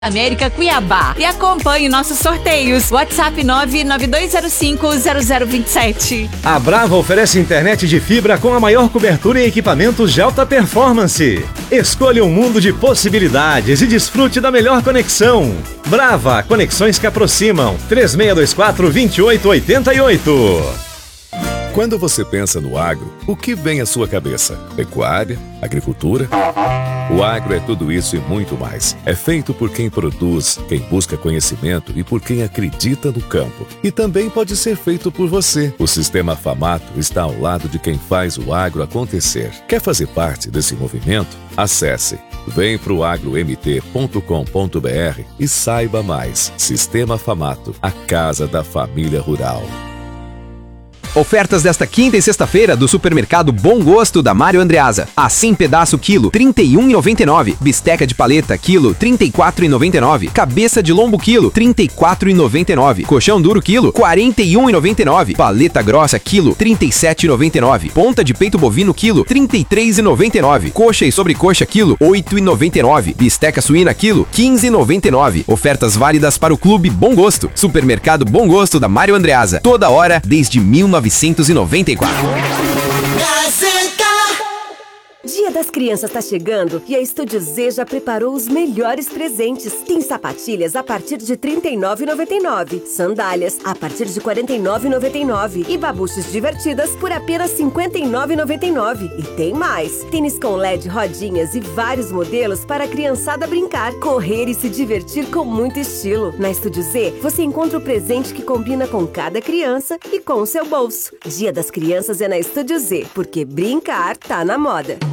América Cuiabá. E acompanhe nossos sorteios. WhatsApp 992050027. A Brava oferece internet de fibra com a maior cobertura em equipamentos de alta performance. Escolha um mundo de possibilidades e desfrute da melhor conexão. Brava, conexões que aproximam. 3624-2888. Quando você pensa no agro, o que vem à sua cabeça? Pecuária? Agricultura? O agro é tudo isso e muito mais. É feito por quem produz, quem busca conhecimento e por quem acredita no campo. E também pode ser feito por você. O Sistema Famato está ao lado de quem faz o agro acontecer. Quer fazer parte desse movimento? Acesse vemproagromt.com.br e saiba mais. Sistema Famato, a casa da família rural. Ofertas desta quinta e sexta-feira do supermercado Bom Gosto da Mário Andreasa. Assim pedaço quilo, R$ 31,99. Bisteca de paleta quilo, R$ 34,99. Cabeça de lombo quilo, R$ 34,99. Colchão duro quilo, R$ 41,99. Paleta grossa quilo, R$ 37,99. Ponta de peito bovino quilo, R$ 33,99. Coxa e sobrecoxa quilo, R$ 8,99. Bisteca suína quilo, R$ 15,99. Ofertas válidas para o Clube Bom Gosto. Supermercado Bom Gosto da Mário Andreasa. Toda hora desde 1994. Dia das Crianças está chegando e a Estúdio Z já preparou os melhores presentes. Tem sapatilhas a partir de R$ 39,99, sandálias a partir de R$ 49,99 e babuchas divertidas por apenas R$ 59,99. E tem mais! Tênis com LED, rodinhas e vários modelos para a criançada brincar, correr e se divertir com muito estilo. Na Estúdio Z, você encontra o presente que combina com cada criança e com o seu bolso. Dia das Crianças é na Estúdio Z, porque brincar tá na moda.